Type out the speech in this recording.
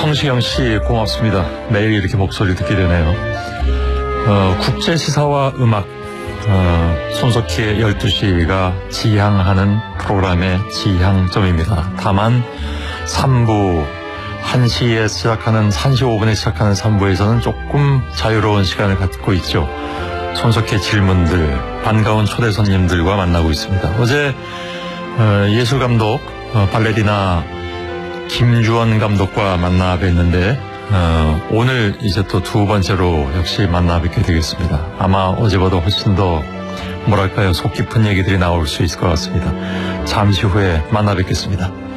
성시경 씨 고맙습니다. 매일 이렇게 목소리 듣게 되네요. 국제 시사와 음악, 손석희의 12시가 지향하는 프로그램의 지향점입니다. 다만 3부 1시에 시작하는 1시 5분에 시작하는 3부에서는 조금 자유로운 시간을 갖고 있죠. 손석희의 질문들, 반가운 초대 손님들과 만나고 있습니다. 어제 예술감독 발레리나 김주원 감독과 만나 뵀는데 오늘 이제 또 두 번째로 역시 만나 뵙게 되겠습니다. 아마 어제보다 훨씬 더 뭐랄까요, 속 깊은 얘기들이 나올 수 있을 것 같습니다. 잠시 후에 만나 뵙겠습니다.